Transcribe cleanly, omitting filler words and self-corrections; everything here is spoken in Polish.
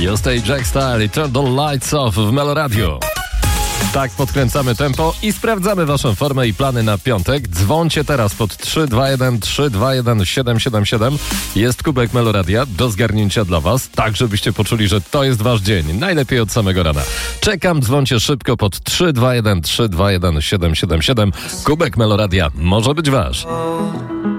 Jostaj Jack Style i Turn the Lights Off w Meloradio. Tak podkręcamy tempo i sprawdzamy waszą formę i plany na piątek. Dzwońcie teraz pod 321 321 777. Jest kubek Meloradia do zgarnięcia dla was, tak żebyście poczuli, że to jest wasz dzień. Najlepiej od samego rana. Czekam, dzwońcie szybko pod 321 321 777. Kubek Meloradia może być wasz.